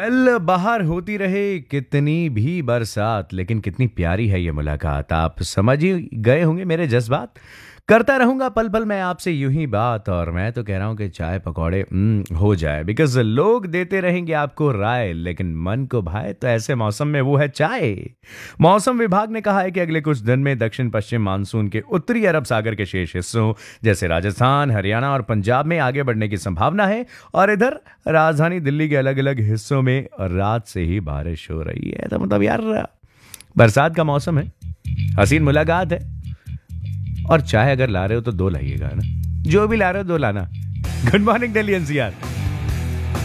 बाहर होती रहे कितनी भी बरसात, लेकिन कितनी प्यारी है ये मुलाकात। आप समझ ही गए होंगे मेरे जज्बात। करता रहूंगा पल पल मैं आपसे यूं ही बात, और मैं तो कह रहा हूं कि चाय पकौड़े हो जाए, बिकॉज लोग देते रहेंगे आपको राय, लेकिन मन को भाए तो ऐसे मौसम में वो है चाय। मौसम विभाग ने कहा है कि अगले कुछ दिन में दक्षिण पश्चिम मानसून के उत्तरी अरब सागर के शेष हिस्सों जैसे राजस्थान, हरियाणा और पंजाब में आगे बढ़ने की संभावना है, और इधर राजधानी दिल्ली के अलग अलग हिस्सों में रात से ही बारिश हो रही है। तो मतलब यार, बरसात का मौसम है, हसीन मुलाकात है, और चाय अगर ला रहे हो तो दो लाइएगा ना, जो भी ला रहे हो दो लाना। Good morning Delhi NCR.